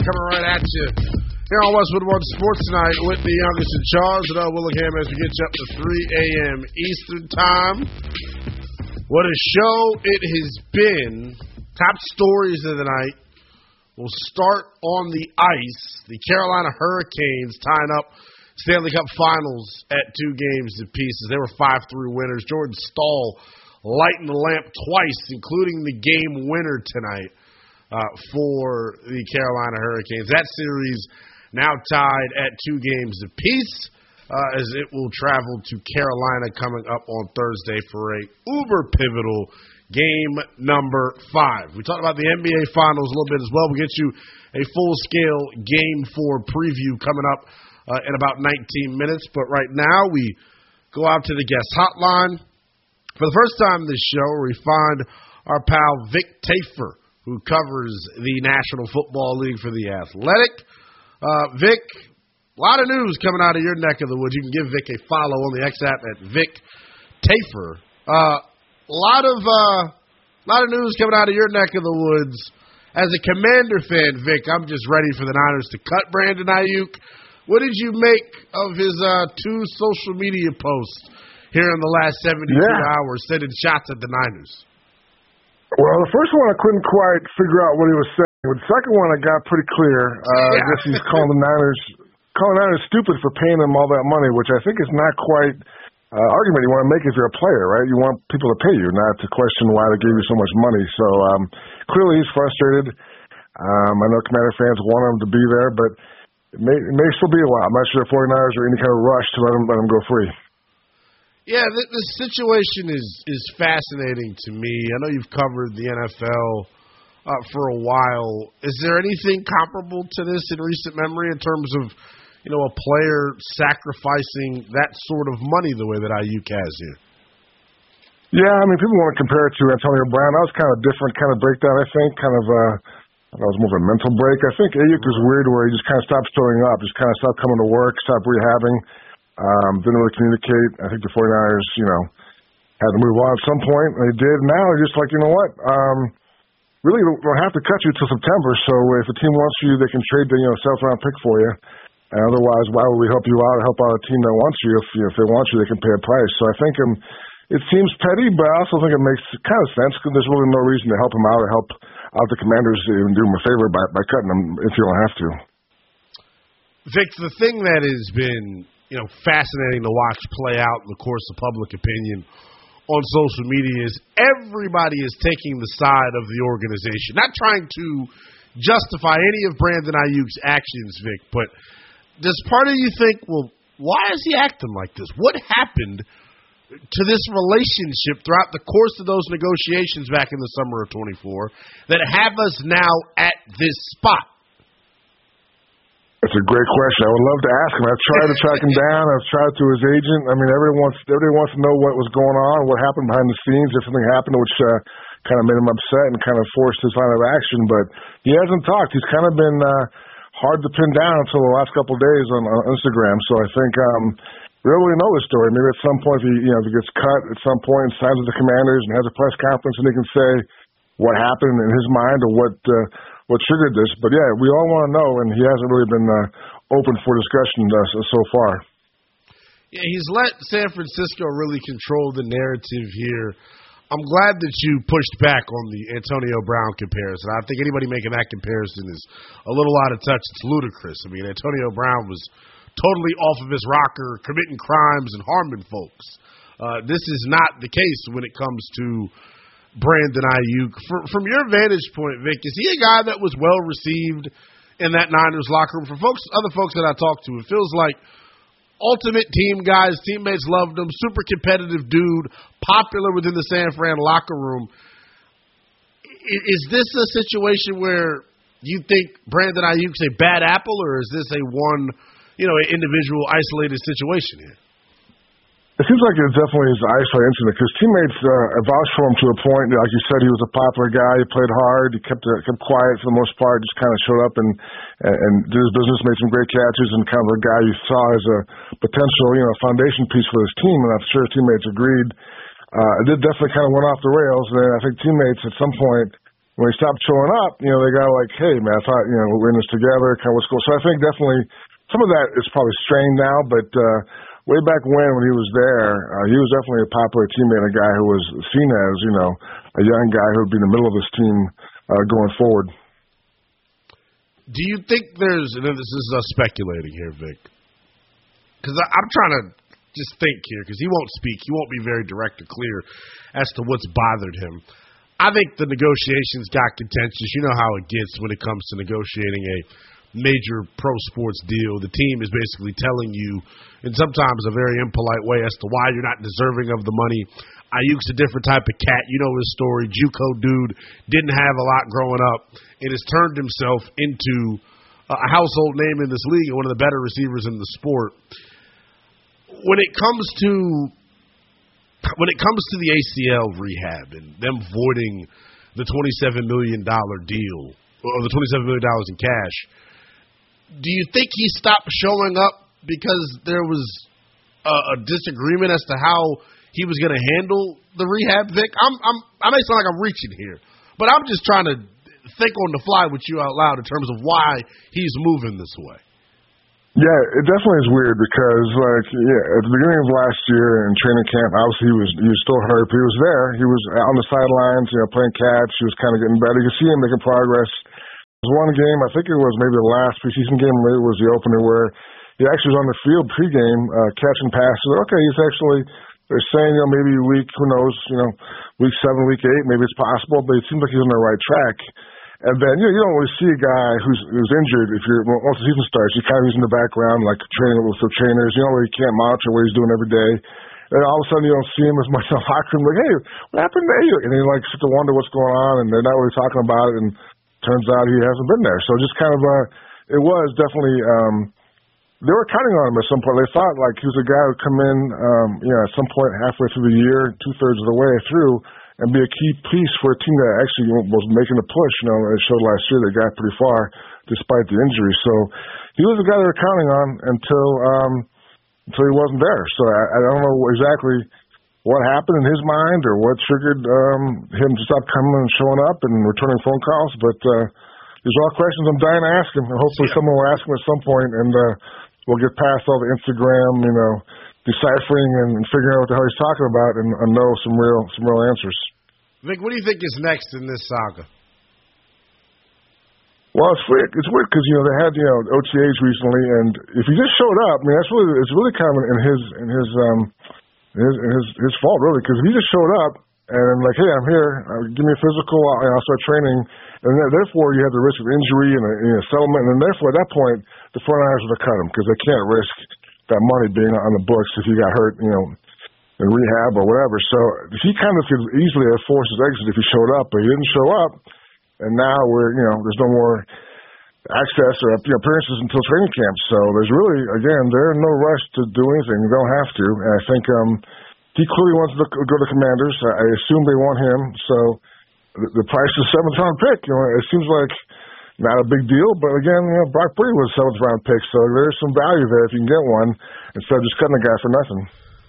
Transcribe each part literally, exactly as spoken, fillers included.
Coming right at you here on Westwood One Sports tonight with the youngest in charge, and Noah Willingham, as we get you up to three a.m. Eastern Time. What a show it has been. Top stories of the night. We'll start on the ice. The Carolina Hurricanes tying up Stanley Cup Finals at two games apiece. They were five three winners. Jordan Staal lighting the lamp twice, including the game winner tonight uh, for the Carolina Hurricanes. That series now tied at two games apiece uh, as it will travel to Carolina coming up on Thursday for a uber pivotal game number five. We talked about the N B A Finals a little bit as well. We'll get you a full-scale Game four preview coming up uh, in about nineteen minutes. But right now we go out to the guest hotline. For the first time this show, we find our pal Vic Tafur, who covers the National Football League for The Athletic. Uh, Vic, a lot of news coming out of your neck of the woods. You can give Vic a follow on the X app at Vic Tafur. Uh, A lot of uh, lot of news coming out of your neck of the woods. As a Commander fan, Vic, I'm just ready for the Niners to cut Brandon Ayuk. What did you make of his uh, two social media posts here in the last seventy-two yeah. hours, sending shots at the Niners? Well, the first one I couldn't quite figure out what he was saying. With the second one, I got pretty clear. Uh, yeah. I guess he's calling the Niners calling the Niners stupid for paying them all that money, which I think is not quite. Uh, argument you want to make if you're a player, right? You want people to pay you, not to question why they gave you so much money. So um, clearly he's frustrated. Um, I know Commander fans want him to be there, but it may, it may still be a while. I'm not sure the 49ers are in any kind of rush to let him, let him go free. Yeah, the, the situation is, is fascinating to me. I know you've covered the N F L uh, for a while. Is there anything comparable to this in recent memory in terms of you know, a player sacrificing that sort of money the way that Ayuk has here? Yeah, I mean, people want to compare it to Antonio Brown. That was kind of a different kind of breakdown, I think. Kind of, uh, that was more of a mental break. I think Ayuk was weird where he just kind of stopped showing up, just kind of stopped coming to work, stopped rehabbing, um, didn't really communicate. I think the 49ers, you know, had to move on at some point. And they did. Now they're just like, you know what? Um, really don't have to cut you till September. So if a team wants you, they can trade the, you know, seventh-round pick for you. And otherwise, why would we help you out or help out a team that wants you? If, you know, if they want you, they can pay a price. So I think um, it seems petty, but I also think it makes kind of sense because there's really no reason to help him out or help out the Commanders and do him a favor by, by cutting him if you don't have to. Vic, the thing that has been you know fascinating to watch play out in the course of public opinion on social media is everybody is taking the side of the organization, not trying to justify any of Brandon Ayuk's actions, Vic, but does part of you think, well, why is he acting like this? What happened to this relationship throughout the course of those negotiations back in the summer of twenty-four that have us now at this spot? That's a great question. I would love to ask him. I've tried to track him down. I've tried through his agent. I mean, everybody wants, everybody wants to know what was going on, what happened behind the scenes, if something happened which uh, kind of made him upset and kind of forced his line of action. But he hasn't talked. He's kind of been uh, hard to pin down until the last couple of days on, on Instagram. So I think um, we don't really know the story. Maybe at some point, if he, you know, if he gets cut at some point, signs with the Commanders and has a press conference, and he can say what happened in his mind or what uh, what triggered this. But yeah, we all want to know, and he hasn't really been uh, open for discussion uh, so far. Yeah, he's let San Francisco really control the narrative here. I'm glad that you pushed back on the Antonio Brown comparison. I think anybody making that comparison is a little out of touch. It's ludicrous. I mean, Antonio Brown was totally off of his rocker, committing crimes and harming folks. Uh, this is not the case when it comes to Brandon Ayuk. For, from your vantage point, Vic, is he a guy that was well received in that Niners locker room? For folks, other folks that I talked to, it feels like ultimate team guys, teammates loved him, super competitive dude, popular within the San Fran locker room. Is this a situation where you think Brandon Ayuk's a bad apple, or is this a one, you know, an individual isolated situation here? It seems like it definitely is an isolated incident because teammates uh, vouched for him to a point. Like you said, he was a popular guy. He played hard. He kept uh, kept quiet for the most part. Just kind of showed up and and did his business, made some great catches, and kind of a guy you saw as a potential, you know, foundation piece for his team. And I'm sure his teammates agreed. Uh, it did definitely kind of went off the rails. And I think teammates at some point when he stopped showing up, you know, they got like, hey, man, I thought, you know, we're in this together, kind of what's going on. So I think definitely some of that is probably strained now, but uh, way back when, when he was there, uh, he was definitely a popular teammate, a guy who was seen as, you know, a young guy who would be in the middle of his team uh, going forward. Do you think there's, and this is us speculating here, Vic, because I'm trying to just think here, because he won't speak, he won't be very direct or clear as to what's bothered him. I think the negotiations got contentious. You know how it gets when it comes to negotiating a major pro sports deal. The team is basically telling you, in sometimes a very impolite way, as to why you're not deserving of the money. Ayuk's a different type of cat. You know his story. JUCO dude, didn't have a lot growing up, and has turned himself into a household name in this league and one of the better receivers in the sport. When it comes to when it comes to the A C L rehab and them voiding the twenty-seven million dollars deal, or the twenty-seven million dollars in cash, do you think he stopped showing up because there was a, a disagreement as to how he was going to handle the rehab, Vic? I'm, I'm, I may sound like I'm reaching here, but I'm just trying to think on the fly with you out loud in terms of why he's moving this way. Yeah, it definitely is weird because, like, yeah, at the beginning of last year in training camp, obviously he was he was still hurt, but he was there. He was on the sidelines, you know, playing catch. He was kind of getting better. You could see him making progress. There was one game, I think it was maybe the last preseason game, maybe it was the opener, where he actually was on the field pregame uh, catching passes. Okay, he's actually, they're saying, you know, maybe week, who knows, you know, week seven, week eight, maybe it's possible, but it seems like he's on the right track. And then, you know, you don't really see a guy who's who's injured if you're, once the season starts, you kind of he's in the background, like training with the trainers. You don't really can't monitor what he's doing every day. And all of a sudden you don't see him as much in the locker room, like, hey, what happened to you? And they like start to wonder what's going on, and they're not really talking about it, and turns out he hasn't been there. So just kind of, uh, it was definitely, um, they were counting on him at some point. They thought like he was a guy who would come in, um, you know, at some point halfway through the year, two-thirds of the way through, and be a key piece for a team that actually was making a push. You know, it showed last year they got pretty far despite the injury. So he was the guy they were counting on until um, until he wasn't there. So I, I don't know exactly what happened in his mind or what triggered um, him to stop coming and showing up and returning phone calls. But uh, these are all questions I'm dying to ask him. And hopefully yeah. someone will ask him at some point, and uh, we'll get past all the Instagram, you know, deciphering and, and figuring out what the hell he's talking about, and, and know some real some real answers. Vic, what do you think is next in this saga? Well, it's weird. It's weird because you know they had you know O T As recently, and if he just showed up, I mean that's really it's really kind of in his in his um in his in his, his fault really, because if he just showed up and like, hey, I'm here, uh, give me a physical, I'll, I'll start training, and then, therefore you have the risk of injury and a, you know, settlement, and then therefore at that point the forty-niners would have cut him because they can't risk that money being on the books if he got hurt, you know, in rehab or whatever. So he kind of could easily have forced his exit if he showed up, but he didn't show up, and now we're, you know, there's no more access or you know, appearances until training camp. So there's really, again, there's no rush to do anything. You don't have to. And I think um, he clearly wants to go to Commanders. I assume they want him. So the, the price is seventh round pick. You know, it seems like not a big deal, but again, you know, Brock Purdy was a seventh round pick, so there's some value there if you can get one instead of just cutting a guy for nothing.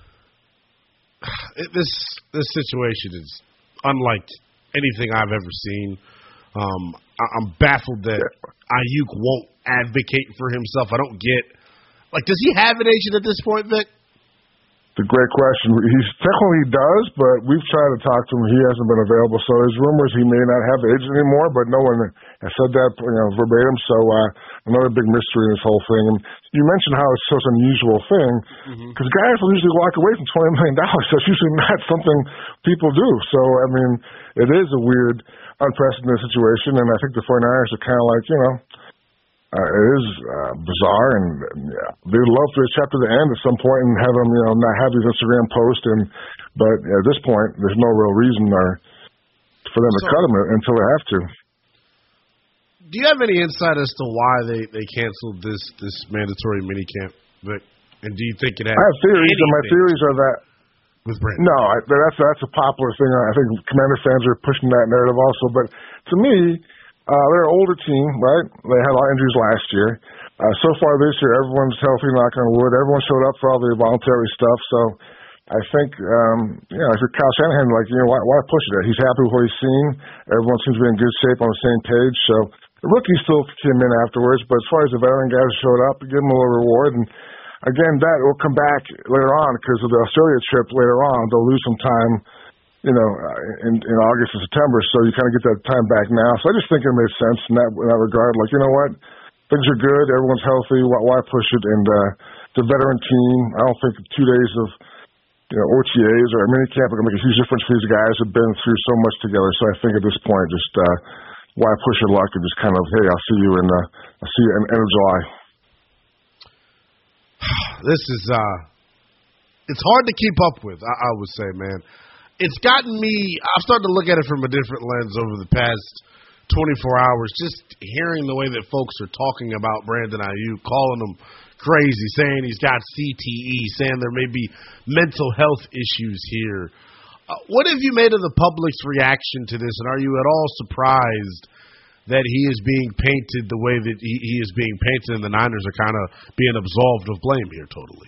It, this this situation is unlike anything I've ever seen. Um, I, I'm baffled that yeah. Ayuk won't advocate for himself. I don't get, like, does he have an agent at this point, Vic? It's a great question. He technically does, but we've tried to talk to him. He hasn't been available. So there's rumors he may not have the agent anymore, but no one has said that, you know, verbatim. So uh, another big mystery in this whole thing. And you mentioned how it's such an unusual thing because mm-hmm. guys will usually walk away from twenty million dollars. That's usually not something people do. So, I mean, it is a weird, unprecedented situation. And I think the forty-niners are kind of like, you know, Uh, it is uh, bizarre, and yeah, they'd love for this chapter to end at some point and have them, you know, not have these Instagram posts. And but at this point, there's no real reason or for them so, to cut them until they have to. Do you have any insight as to why they, they canceled this this mandatory minicamp, Vic? And do you think it has? I have theories, and my theories are that. With Brandon. No, I, that's that's a popular thing. I think Commander fans are pushing that narrative also. But to me. Uh, they're an older team, right? They had a lot of injuries last year. Uh, so far this year, everyone's healthy, knock on wood. Everyone showed up for all the voluntary stuff. So I think, um, you know, if you're Kyle Shanahan, like, you know, why, why push it? He's happy with what he's seen. Everyone seems to be in good shape on the same page. So the rookies still came in afterwards, but as far as the veteran guys showed up, give them a little reward. And again, that will come back later on because of the Australia trip later on. They'll lose some time, you know, in, in August and September. So you kind of get that time back now. So I just think it made sense in that, in that regard. Like, you know what? Things are good. Everyone's healthy. Why, why push it? And uh, the veteran team, I don't think two days of, you know, O T As or minicamp are going to make a huge difference for these guys who've been through so much together. So I think at this point, just uh, why push your luck and just kind of, hey, I'll see you in uh, I'll see you in end of July. This is uh, it's hard to keep up with. I, I would say, man, it's gotten me. I've started to look at it from a different lens over the past twenty-four hours. Just hearing the way that folks are talking about Brandon Aiyuk, calling him crazy, saying he's got C T E, saying there may be mental health issues here. Uh, what have you made of the public's reaction to this, and are you at all surprised that he is being painted the way that he, he is being painted and the Niners are kind of being absolved of blame here totally?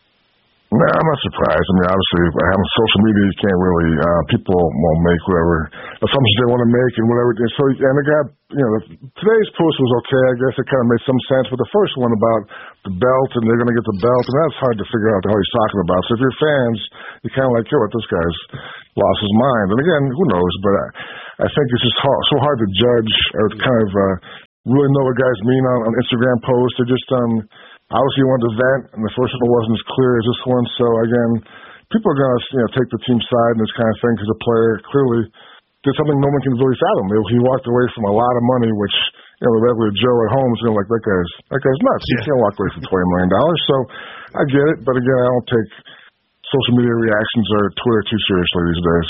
No, I'm not surprised. I mean, obviously, having social media, you can't really, uh, people won't make whatever assumptions they want to make and whatever. And so, and the guy, you know, today's post was okay. I guess it kind of made some sense. But the first one about the belt and they're going to get the belt, and that's hard to figure out what the hell he's talking about. So if you're fans, you're kind of like, yo, what, this guy's lost his mind. And again, who knows? But I, I think it's just hard, so hard to judge or to kind of uh, really know what guys mean on, on Instagram posts. They're just, um, obviously, you wanted to vent, and the first one wasn't as clear as this one. So, again, people are going to you know, take the team side in this kind of thing because the player clearly did something no one can really fathom. He walked away from a lot of money, which, you know, the regular Joe at home is going to like, that guy's, that guy's nuts. Yeah. You can't walk away from twenty million dollars. So, I get it. But, again, I don't take social media reactions or Twitter too seriously these days.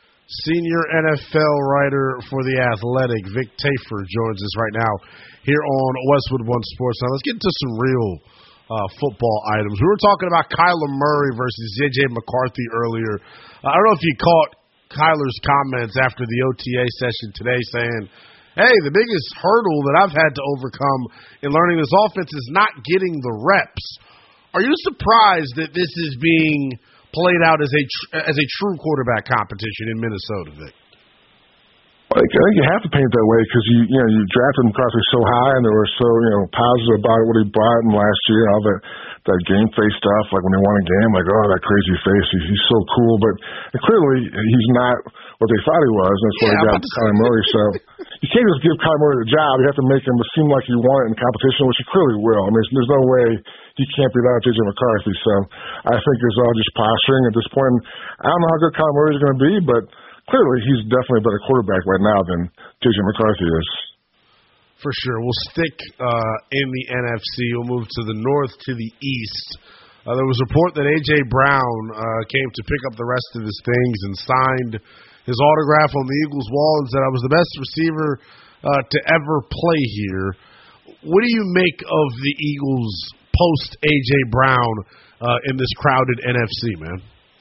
Senior N F L writer for The Athletic, Vic Tafur, joins us right now here on Westwood One Sports. Now, let's get into some real uh, football items. We were talking about Kyler Murray versus J J McCarthy earlier. Uh, I don't know if you caught Kyler's comments after the O T A session today saying, hey, the biggest hurdle that I've had to overcome in learning this offense is not getting the reps. Are you surprised that this is being played out as a tr- as a true quarterback competition in Minnesota, Vic? Well, I think you have to paint it that way because you you know you drafted McCarthy so high and they were so you know positive about what he brought in last year, all that that game face stuff. Like when they won a game, like oh that crazy face, he, he's so cool. But clearly he's not what they thought he was. And that's why yeah, they got Kyler Murray. So you can't just give Kyler Murray the job. You have to make him seem like you want it in competition, which he clearly will. I mean, there's, there's no way he can't beat out J J McCarthy. So I think it's all just posturing at this point. I don't know how good Kyler Murray is going to be, but clearly he's definitely a better quarterback right now than J J McCarthy is. For sure. We'll stick uh, in the N F C. We'll move to the north, to the east. Uh, there was a report that A J. Brown uh, came to pick up the rest of his things and signed his autograph on the Eagles' wall and said, I was the best receiver uh, to ever play here. What do you make of the Eagles post-A J. Brown uh, in this crowded N F C, man?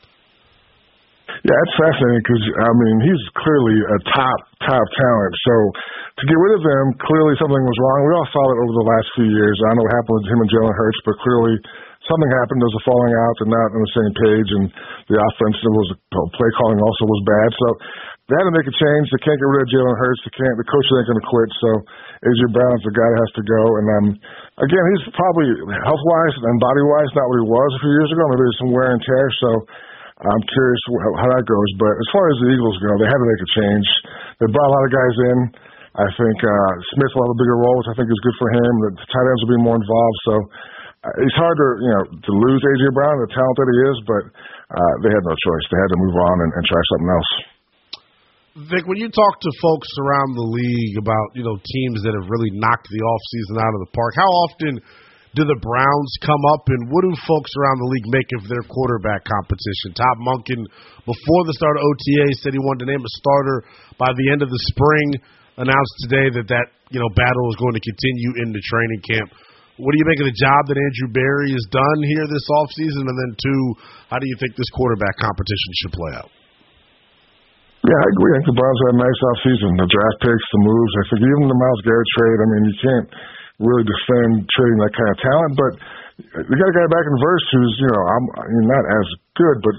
Yeah, it's fascinating because, I mean, he's clearly a top, top talent. So to get rid of him, clearly something was wrong. We all saw it over the last few years. I don't know what happened with him and Jalen Hurts, but clearly something happened. There was a falling out. They're not on the same page, and the offense was play calling also was bad. So they had to make a change. They can't get rid of Jalen Hurts. They can't. The coach ain't going to quit. So A J. Brown's the guy that has to go. And um, again, he's probably health wise and body wise not what he was a few years ago. Maybe there's some wear and tear. So I'm curious how that goes. But as far as the Eagles go, they had to make a change. They brought a lot of guys in. I think uh, Smith will have a bigger role, which I think is good for him. The tight ends will be more involved. So uh, it's hard to you know to lose A J. Brown, the talent that he is, but uh, they had no choice. They had to move on and, and try something else. Vic, when you talk to folks around the league about you know teams that have really knocked the offseason out of the park, how often do the Browns come up, and what do folks around the league make of their quarterback competition? Todd Monken, before the start of O T A, said he wanted to name a starter by the end of the spring, announced today that that you know battle is going to continue into training camp. What do you make of the job that Andrew Berry has done here this offseason? And then, two, how do you think this quarterback competition should play out? Yeah, I agree. I think the Browns had a nice offseason. The draft picks, the moves. I think even the Myles Garrett trade, I mean, you can't really defend trading that kind of talent, but they got a guy back in Verse who's, you know, I'm I mean, not as good, but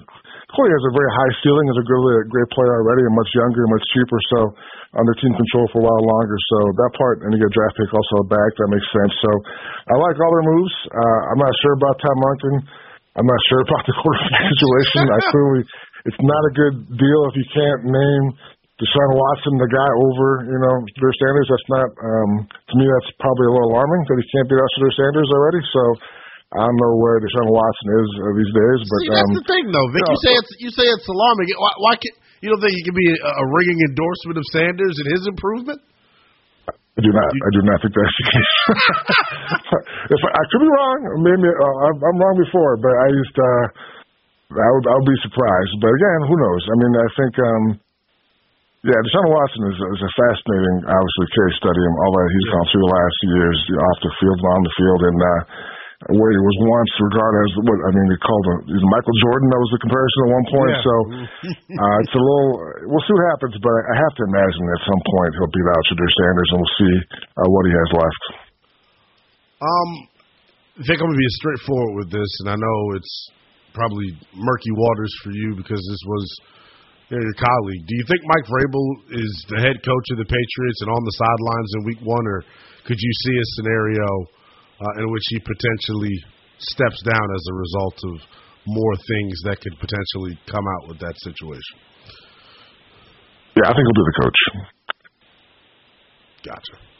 clearly has a very high ceiling. Is a really great player already, and much younger, much cheaper. So under team control for a while longer. So that part, and you get a draft pick also back. That makes sense. So I like all their moves. Uh, I'm not sure about Tom Monken. I'm not sure about the quarterback situation. I clearly, it's not a good deal if you can't name Deshaun Watson, the guy over, you know, Shedeur Sanders. That's not, um, to me, that's probably a little alarming that he can't beat out Shedeur Sanders already. So I don't know where Deshaun Watson is uh, these days. But see, that's um, the thing, though, Vic. You, know, you say it's you say it's alarming. Why, why can't you don't think it can be a, a ringing endorsement of Sanders and his improvement? I do not. I do not think that's the case. if I, I could be wrong. Maybe uh, I'm, I'm wrong before, but I just uh, I would I would be surprised. But again, who knows? I mean, I think um, yeah, Deshaun Watson is, is a fascinating, obviously, case study and all that he's yeah. gone through the last years, you know, off the field and on the field, and uh, where he was once regarded as what I mean, they called him Michael Jordan. That was the comparison at one point. Yeah. So uh, it's a little. We'll see what happens, but I have to imagine at some point he'll beat out Shedeur Sanders, and we'll see uh, what he has left. Um, Vic, I'm gonna be straightforward with this, and I know it's probably murky waters for you because this was you know, your colleague. Do you think Mike Vrabel is the head coach of the Patriots and on the sidelines in Week One, or could you see a scenario Uh, in which he potentially steps down as a result of more things that could potentially come out with that situation? Yeah, I think he'll be the coach. Gotcha.